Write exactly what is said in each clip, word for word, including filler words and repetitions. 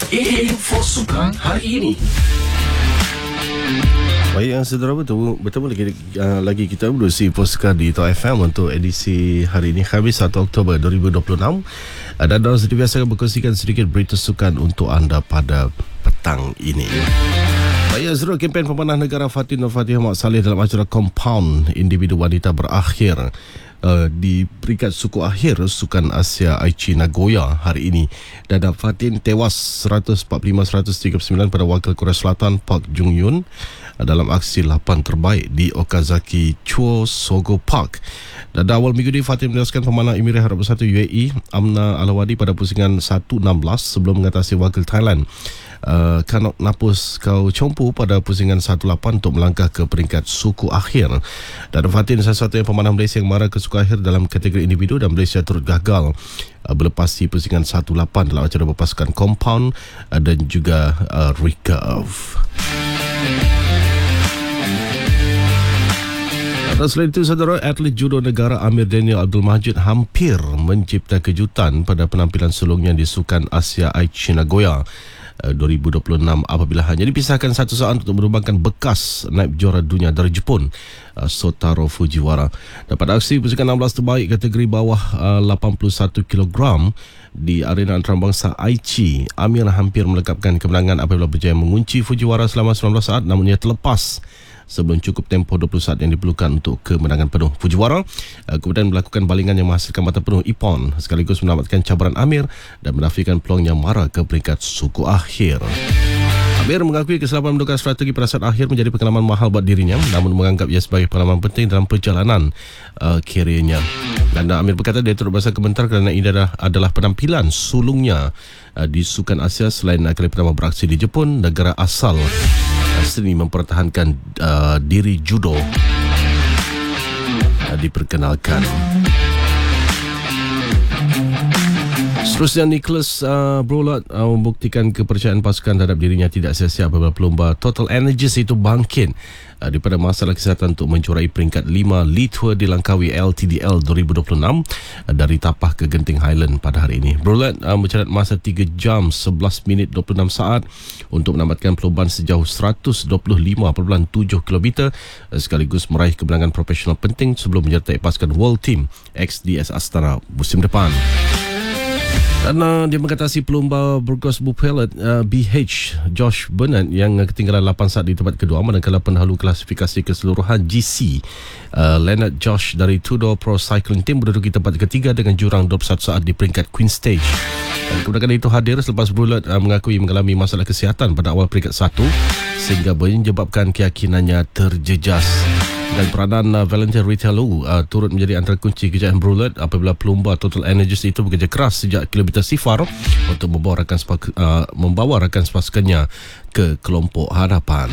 Info Sukan hari ini. Baik, yang saudara, betul betul lagi uh, lagi kita berusi Poskar di Toh F M untuk edisi hari ini, Khamis satu Oktober dua ribu dua puluh enam. Dan dalam seperti biasa akan berkongsikan sedikit berita sukan untuk anda pada petang ini. Baik, Azrul, kempen pemanah negara Fatin Nur Fatihah Mak Saleh dalam acara Compound Individu Wanita berakhir Uh, di peringkat suku akhir Sukan Asia Aichi Nagoya hari ini. Dan Fatin tewas seratus empat puluh lima seratus tiga puluh sembilan pada wakil Korea Selatan Park Jung Yoon uh, dalam aksi lapan terbaik di Okazaki Chuo Sogo Park. Dan awal minggu ini Fatin menewaskan pemanah Emirat Arab Bersatu U A E Amna Alawadi pada pusingan satu enam belas sebelum mengatasi wakil Thailand Uh, Kanok Napus Kau Chompu pada pusingan satu lapan untuk melangkah ke peringkat suku akhir. Dan Fatin salah satu yang pemanah Malaysia yang mara ke suku akhir dalam kategori individu, dan Malaysia turut gagal uh, melepasi pusingan satu lapan dalam acara berpasukan Compound uh, dan juga uh, Recurve. Dan selain itu, saudara, atlet judo negara Amir Daniel Abdul Majid hampir mencipta kejutan pada penampilan sulungnya di Sukan Asia Aichi Nagoya dua ribu dua puluh enam apabila hanya dipisahkan satu saat untuk merumbangkan bekas naib juara dunia dari Jepun, Shotaro Fujiwara. Dan pada aksi pusingan enam belas terbaik kategori bawah lapan puluh satu kilogram di arena antarabangsa Aichi, Amir hampir melekapkan kemenangan apabila berjaya mengunci Fujiwara selama sembilan belas saat, namun ia terlepas sebelum cukup tempoh dua puluh saat yang diperlukan untuk kemenangan penuh. Fujiwara uh, kemudian melakukan balingan yang menghasilkan mata penuh ippon sekaligus menamatkan cabaran Amir dan menafikan peluangnya mara ke peringkat suku akhir. Amir mengakui kesilapan menentukan strategi pada saat akhir menjadi pengalaman mahal buat dirinya, namun menganggap ia sebagai pengalaman penting dalam perjalanan uh, kerjanya. Dan Amir berkata dia turut berasa gemetar kerana ini adalah, adalah penampilan sulungnya uh, di Sukan Asia selain kali pertama beraksi di Jepun, negara asal seni mempertahankan uh, diri judo uh, diperkenalkan. Seterusnya, Nicholas uh, Brolot uh, membuktikan kepercayaan pasukan terhadap dirinya tidak sia-sia apabila pelumba Total Energies itu bangkit uh, daripada masalah kesihatan untuk menjuarai peringkat lima Lead Tour di Langkawi L T D L dua ribu dua puluh enam uh, dari Tapah ke Genting Highland pada hari ini. Brolot uh, mencatat masa tiga jam sebelas minit dua puluh enam saat untuk menamatkan perlombaan sejauh seratus dua puluh lima perpuluhan tujuh kilometer uh, sekaligus meraih kemenangan profesional penting sebelum menyertai pasukan World Team X D S Astana musim depan. Dan uh, dia mengatasi pelumba Burgos Bupelet uh, B H Josh Bernard yang ketinggalan lapan saat di tempat kedua, manakala pendahulu klasifikasi keseluruhan G C uh, Leonard Josh dari Tudor Pro Cycling Team menduduki tempat ketiga dengan jurang dua puluh satu saat di peringkat Queen Stage. Dan kemenangan itu hadir selepas Brolot uh, mengakui mengalami masalah kesihatan pada awal peringkat satu sehingga menyebabkan keyakinannya terjejas. Dan peranan uh, Valentin Ritalo uh, turut menjadi antara kunci kejayaan Brolot apabila pelumba Total Energies itu bekerja keras sejak kilometer sifar untuk membawa rakan sepak, uh, membawa rakan sepasukannya ke kelompok hadapan.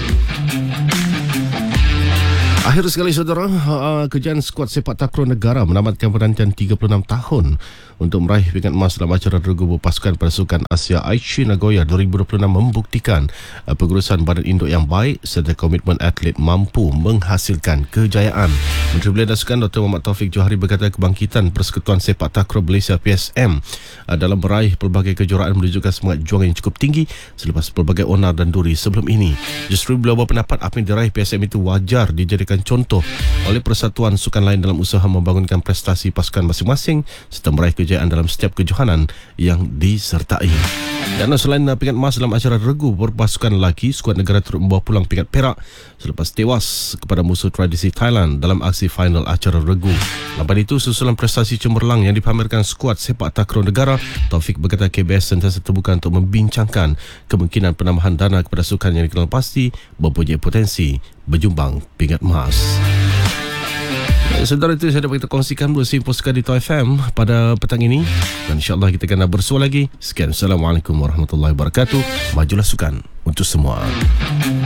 Akhir sekali, saudara, uh, kejayaan skuad sepak takraw negara menamatkan penantian tiga puluh enam tahun untuk meraih peringkat emas dalam acara regu berpasukan pada Sukan Asia Aichi Nagoya dua ribu dua puluh enam membuktikan uh, pengurusan badan induk yang baik serta komitmen atlet mampu menghasilkan kejayaan. Menteri Belia dan Sukan Doktor Muhammad Taufik Johari berkata kebangkitan Persekutuan Sepak Takraw Malaysia P S M uh, dalam meraih pelbagai kejuaraan menunjukkan semangat juang yang cukup tinggi selepas pelbagai onar dan duri sebelum ini. Justru beliau berpendapat apa yang diraih P S M itu wajar dijadikan contoh oleh persatuan sukan lain dalam usaha membangunkan prestasi pasukan masing-masing serta meraih kejayaan dalam setiap kejohanan yang disertai. Dan selain peringkat emas dalam acara regu berpasukan lelaki, skuad negara turut membawa pulang peringkat perak selepas tewas kepada musuh tradisi Thailand dalam aksi final acara regu. Lepas itu, susulan prestasi cemerlang yang dipamerkan skuad sepak takraw negara, Taufik berkata K B S sentiasa terbuka untuk membincangkan kemungkinan penambahan dana kepada sukan yang dikenal pasti mempunyai potensi berjumbang peringkat emas. Saudara, itu saya dapat kita kongsikan bersama Poskar di Toh F M pada petang ini, dan insyaAllah kita akan bersua lagi. Sekian, Assalamualaikum warahmatullahi wabarakatuh. Majulah sukan untuk semua.